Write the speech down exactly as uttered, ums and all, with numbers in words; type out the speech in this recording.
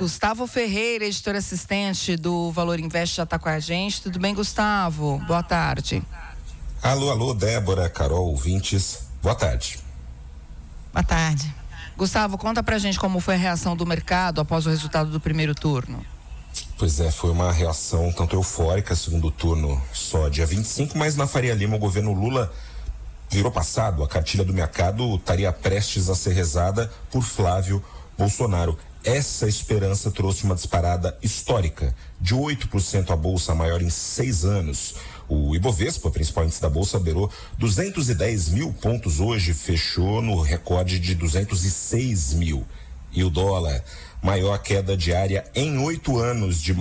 Gustavo Ferreira, editor assistente do Valor Invest, já está com a gente. Tudo bem, Gustavo? Boa tarde. Alô, alô, Débora, Carol, ouvintes. Boa tarde. Boa tarde. Gustavo, conta pra gente como foi a reação do mercado após o resultado do primeiro turno. Pois é, foi uma reação tanto eufórica, segundo turno só dia vinte e cinco, mas na Faria Lima o governo Lula virou passado. A cartilha do mercado estaria prestes a ser rezada por Flávio Bolsonaro. Essa esperança trouxe uma disparada histórica de oito por cento a bolsa, a maior em seis anos. O Ibovespa, principal índice da bolsa, beirou duzentos e dez mil pontos hoje, fechou no recorde de duzentos e seis mil. E o dólar, maior queda diária em oito anos de